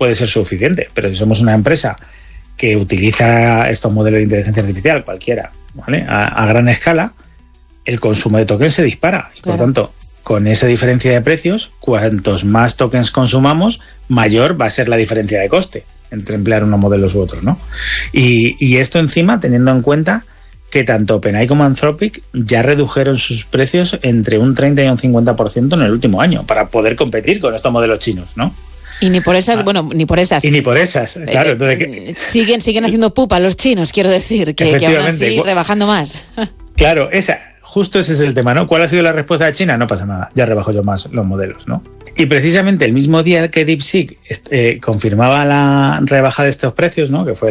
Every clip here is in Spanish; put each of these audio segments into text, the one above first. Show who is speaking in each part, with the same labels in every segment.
Speaker 1: puede ser suficiente, pero si somos una empresa que utiliza estos modelos de inteligencia artificial, cualquiera, ¿vale? A gran escala, el consumo de tokens se dispara. Y por tanto, con esa diferencia de precios, cuantos más tokens consumamos, mayor va a ser la diferencia de coste entre emplear unos modelos u otros, ¿no? Y esto encima teniendo en cuenta que tanto OpenAI como Anthropic ya redujeron sus precios entre un 30 y un 50% en el último año para poder competir con estos modelos chinos, ¿no?
Speaker 2: Y ni por esas, ni por esas.
Speaker 1: Y ni por esas, claro. Entonces,
Speaker 2: siguen haciendo pupa los chinos, quiero decir, que aún así rebajando más.
Speaker 1: Claro, justo ese es el tema, ¿no? ¿Cuál ha sido la respuesta de China? No pasa nada, ya rebajo yo más los modelos, ¿no? Y precisamente el mismo día que DeepSeek confirmaba la rebaja de estos precios, ¿no? Que fue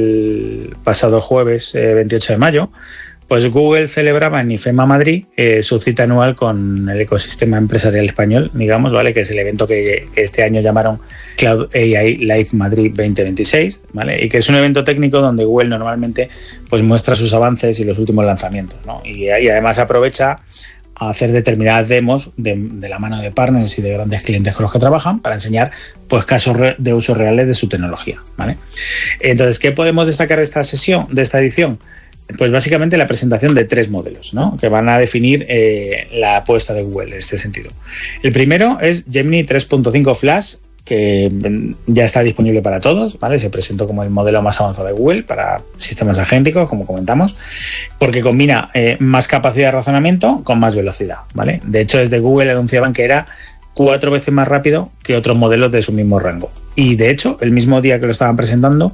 Speaker 1: el pasado jueves 28 de mayo, pues Google celebraba en IFEMA Madrid su cita anual con el ecosistema empresarial español, digamos, ¿vale? Que es el evento que este año llamaron Cloud AI Live Madrid 2026, ¿vale? Y que es un evento técnico donde Google normalmente pues muestra sus avances y los últimos lanzamientos, ¿no? Y además aprovecha a hacer determinadas demos de la mano de partners y de grandes clientes con los que trabajan para enseñar pues casos de uso reales de su tecnología, ¿vale? Entonces, ¿qué podemos destacar de esta sesión, de esta edición? Pues básicamente la presentación de 3 modelos, ¿no? Que van a definir la apuesta de Google en este sentido. El primero es Gemini 3.5 Flash, que ya está disponible para todos, ¿vale? Se presentó como el modelo más avanzado de Google para sistemas agénticos, como comentamos, porque combina más capacidad de razonamiento con más velocidad, ¿vale? De hecho, desde Google anunciaban que era 4 veces más rápido que otros modelos de su mismo rango. Y de hecho, el mismo día que lo estaban presentando,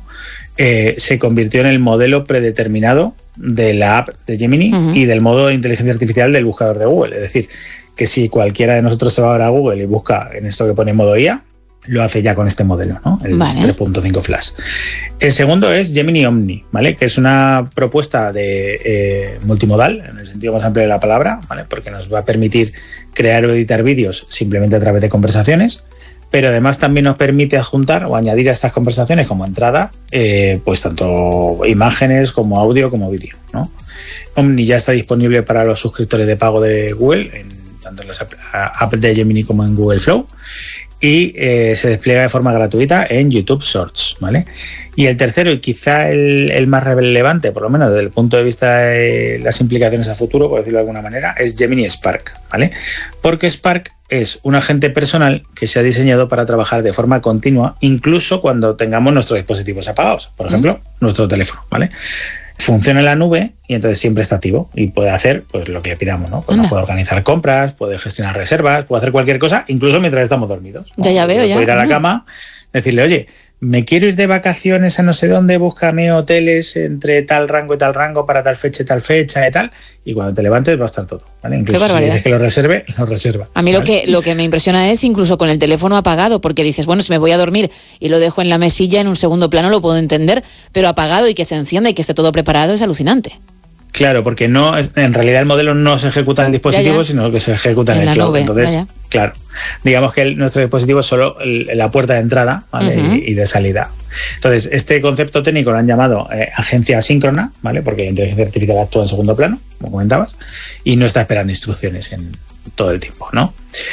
Speaker 1: se convirtió en el modelo predeterminado de la app de Gemini y del modo de inteligencia artificial del buscador de Google. Es decir, que si cualquiera de nosotros se va ahora a Google y busca en esto que pone modo IA, lo hace ya con este modelo, ¿no? El 3.5 Flash. El segundo es Gemini Omni, ¿vale? Que es una propuesta de multimodal, en el sentido más amplio de la palabra, ¿vale? Porque nos va a permitir crear o editar vídeos simplemente a través de conversaciones, pero además también nos permite adjuntar o añadir a estas conversaciones como entrada, pues tanto imágenes como audio como vídeo, ¿no? Omni ya está disponible para los suscriptores de pago de Google, tanto en las apps de Gemini como en Google Flow, y se despliega de forma gratuita en YouTube Shorts, ¿vale? Y el tercero, y quizá el más relevante, por lo menos desde el punto de vista de las implicaciones a futuro, por decirlo de alguna manera, es Gemini Spark, ¿vale? Porque Spark es un agente personal que se ha diseñado para trabajar de forma continua, incluso cuando tengamos nuestros dispositivos apagados, por ejemplo, nuestro teléfono, ¿vale? Funciona en la nube y entonces siempre está activo y puede hacer pues lo que le pidamos, ¿no? Pues puede organizar compras, puede gestionar reservas, puede hacer cualquier cosa, incluso mientras estamos dormidos, ¿no?
Speaker 2: Ya veo, ya.
Speaker 1: Puede ir a la cama, decirle, oye, me quiero ir de vacaciones a no sé dónde, búscame hoteles entre tal rango y tal rango para tal fecha y tal, y cuando te levantes va a estar todo, ¿vale? Incluso si dices que lo reserve, lo reserva.
Speaker 2: A mí ¿vale? lo que me impresiona es incluso con el teléfono apagado, porque dices, bueno, si me voy a dormir y lo dejo en la mesilla en un segundo plano lo puedo entender, pero apagado y que se encienda y que esté todo preparado es alucinante.
Speaker 1: Claro, porque en realidad el modelo no se ejecuta en el dispositivo, sino que se ejecuta en el cloud. Nube. Entonces, claro, digamos que nuestro dispositivo es solo la puerta de entrada, ¿vale? Y de salida. Entonces, este concepto técnico lo han llamado agencia asíncrona, ¿vale? Porque la inteligencia artificial actúa en segundo plano, como comentabas, y no está esperando instrucciones en todo el tiempo, ¿no?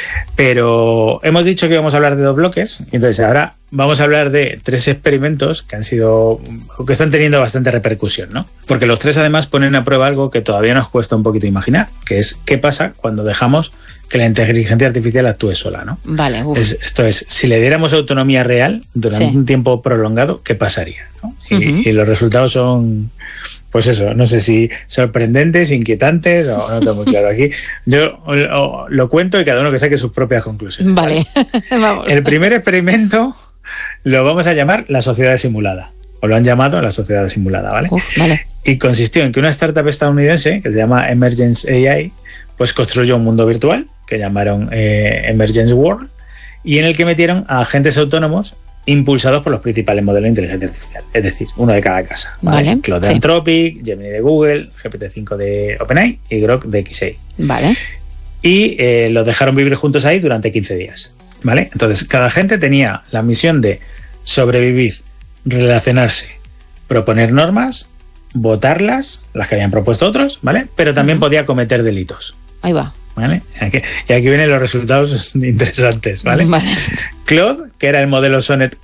Speaker 1: Pero hemos dicho que íbamos a hablar de 2 bloques, y entonces ahora vamos a hablar de 3 experimentos que están teniendo bastante repercusión, ¿no? Porque los 3 además ponen a prueba algo que todavía nos cuesta un poquito imaginar, que es qué pasa cuando dejamos que la inteligencia artificial actúe sola, ¿no?
Speaker 2: Vale.
Speaker 1: Esto es, si le diéramos autonomía real durante un tiempo prolongado, ¿qué pasaría? ¿No? Y los resultados son, pues eso, no sé si sorprendentes, inquietantes, o no tengo muy claro aquí. Yo lo cuento y cada uno que saque sus propias conclusiones.
Speaker 2: Vale. Vamos.
Speaker 1: El primer experimento lo vamos a llamar la sociedad simulada, o lo han llamado la sociedad simulada, ¿vale?
Speaker 2: Vale.
Speaker 1: Y consistió en que una startup estadounidense que se llama Emergence AI, pues construyó un mundo virtual que llamaron Emergence World, y en el que metieron a agentes autónomos impulsados por los principales modelos de inteligencia artificial, es decir, uno de cada casa, ¿vale? Claude de Anthropic, Gemini de Google, GPT-5 de OpenAI y Grok de XA.
Speaker 2: Vale.
Speaker 1: Y los dejaron vivir juntos ahí durante 15 días, ¿vale? Entonces, cada agente tenía la misión de sobrevivir, relacionarse, proponer normas, votarlas, las que habían propuesto otros, ¿vale? Pero también podía cometer delitos.
Speaker 2: Ahí va.
Speaker 1: ¿Vale? Y aquí vienen los resultados interesantes, ¿vale?
Speaker 2: Vale.
Speaker 1: Claude, que era el modelo Sonnet